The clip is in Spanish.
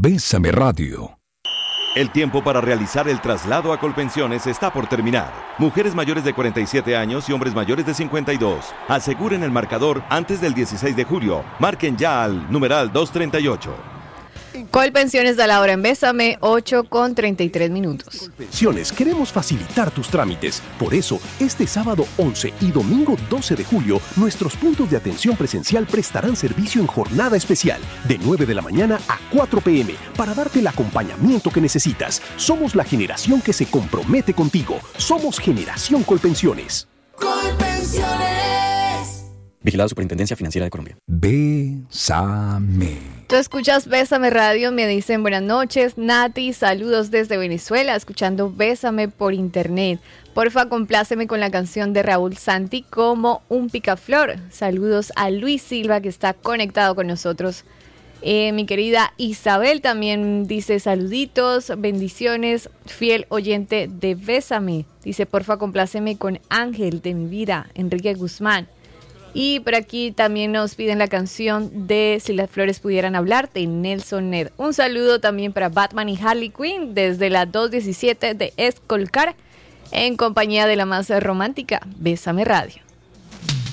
Bésame Radio. El tiempo para realizar el traslado a Colpensiones está por terminar. Mujeres mayores de 47 años y hombres mayores de 52. Aseguren el marcador antes del 16 de julio. Marquen ya al numeral 238. Colpensiones da la hora en Bésame, 8:33. Colpensiones, queremos facilitar tus trámites. Por eso, este sábado 11 y domingo 12 de julio, nuestros puntos de atención presencial prestarán servicio en jornada especial, de 9 de la mañana a 4 p.m., para darte el acompañamiento que necesitas. Somos la generación que se compromete contigo. Somos Generación Colpensiones. Colpensiones. Vigilado Superintendencia Financiera de Colombia. Bésame. Tú escuchas Bésame Radio, me dicen buenas noches, Nati, saludos desde Venezuela, escuchando Bésame por internet. Porfa, compláceme con la canción de Raúl Santi como un picaflor. Saludos a Luis Silva, que está conectado con nosotros. Mi querida Isabel también dice saluditos, bendiciones, fiel oyente de Bésame. Dice, porfa, compláceme con Ángel de mi vida, Enrique Guzmán. Y por aquí también nos piden la canción de Si las flores pudieran hablar, de Nelson Ned. Un saludo también para Batman y Harley Quinn desde la 217 de Escolcar, en compañía de la más romántica, Bésame Radio.